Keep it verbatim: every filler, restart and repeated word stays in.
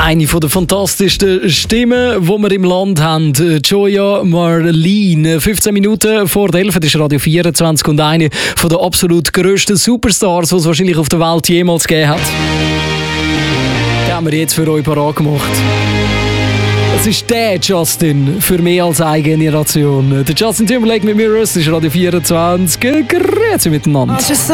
Eine von der fantastischsten Stimmen, die wir im Land haben, Joya Marlene. fünfzehn Minuten vor der elf, das ist Radio vierundzwanzig und eine von der absolut grössten Superstars, die es wahrscheinlich auf der Welt jemals gegeben hat. Den haben wir jetzt für euch parat gemacht. Es ist der Justin für mehr als eine Generation. Der Justin Timberlake mit Mirrors, das ist Radio vierundzwanzig. Grüezi miteinander.